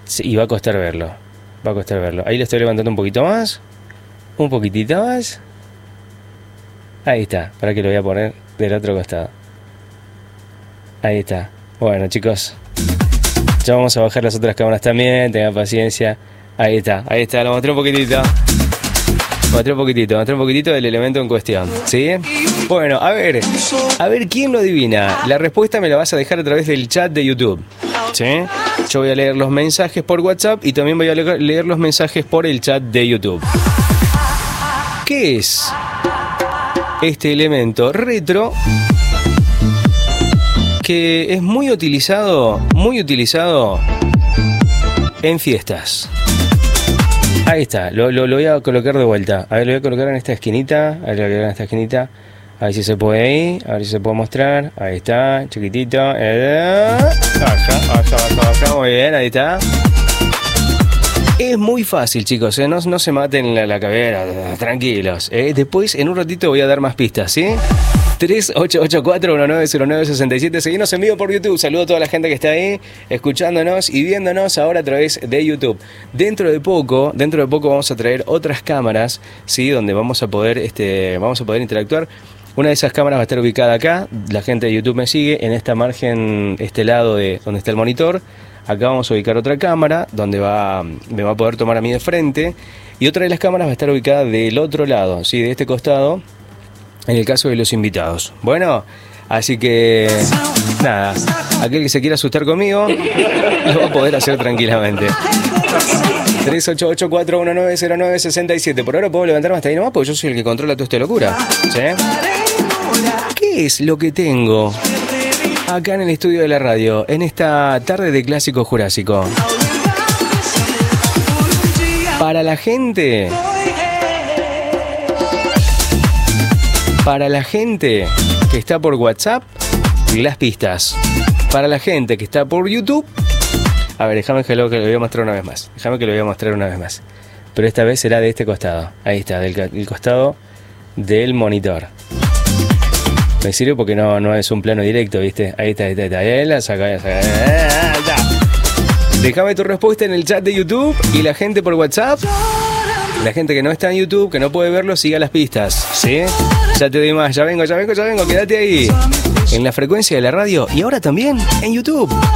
Sí, y va a costar verlo. Va a costar verlo. Ahí lo estoy levantando un poquito más. Un poquitito más. Ahí está. Para que lo voy a poner del otro costado. Ahí está. Bueno, chicos. Ya vamos a bajar las otras cámaras también. Tengan paciencia. Ahí está. Ahí está. Lo mostré un poquitito. Mostré un poquitito del elemento en cuestión. ¿Sí? Bueno, a ver quién lo adivina. La respuesta me la vas a dejar a través del chat de YouTube. ¿Sí? Yo voy a leer los mensajes por WhatsApp y también voy a leer los mensajes por el chat de YouTube. ¿Qué es este elemento retro que es muy utilizado en fiestas? Ahí está, lo voy a colocar de vuelta. A ver, lo voy a colocar en esta esquinita. A ver si se puede ahí. A ver si se puede mostrar. Ahí está, chiquitito. Baja. Muy bien, ahí está. Es muy fácil, chicos, no se maten la cabeza, tranquilos. Después, en un ratito, voy a dar más pistas, ¿sí? 3884-1909-67. Seguinos en vivo por YouTube. Saludo a toda la gente que está ahí escuchándonos y viéndonos ahora a través de YouTube. Dentro de poco vamos a traer otras cámaras, ¿sí? Donde vamos a poder interactuar. Una de esas cámaras va a estar ubicada acá. La gente de YouTube me sigue en esta margen, este lado de donde está el monitor. Acá vamos a ubicar otra cámara donde me va a poder tomar a mí de frente. Y otra de las cámaras va a estar ubicada del otro lado, ¿sí? De este costado, en el caso de los invitados. Bueno, así que nada, aquel que se quiera asustar conmigo lo va a poder hacer tranquilamente. 3884190967. Por ahora puedo levantarme hasta ahí nomás porque yo soy el que controla toda esta locura, ¿sí? ¿Qué es lo que tengo acá en el estudio de la radio en esta tarde de Clásico Jurásico? Para la gente que está por WhatsApp, las pistas. Para la gente que está por YouTube, a ver, déjame que lo voy a mostrar una vez más. Pero esta vez será de este costado. Ahí está, del costado del monitor. Me sirve porque no es un plano directo, ¿viste? Ahí está. Ahí la saca. Déjame tu respuesta en el chat de YouTube y la gente por WhatsApp. La gente que no está en YouTube, que no puede verlo, siga las pistas, ¿sí? Ya te doy más, ya vengo, quédate ahí. En la frecuencia de la radio y ahora también en YouTube.